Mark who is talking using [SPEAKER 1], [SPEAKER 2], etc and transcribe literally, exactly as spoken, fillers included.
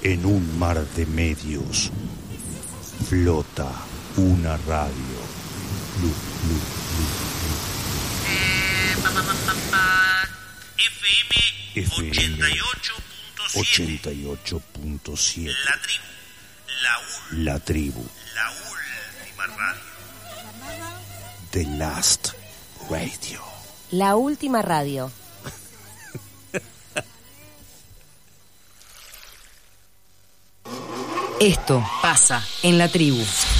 [SPEAKER 1] En un mar de medios flota una radio. Lu, lu, lu, lu.
[SPEAKER 2] Eh, pa, pa, pa, pa, pa. F M ochenta y ocho punto siete.
[SPEAKER 1] ochenta y ocho punto siete.
[SPEAKER 2] La tribu. La, ul,
[SPEAKER 1] La tribu.
[SPEAKER 2] la última radio.
[SPEAKER 1] The Last Radio.
[SPEAKER 3] La última radio.
[SPEAKER 4] Esto pasa en la tribu.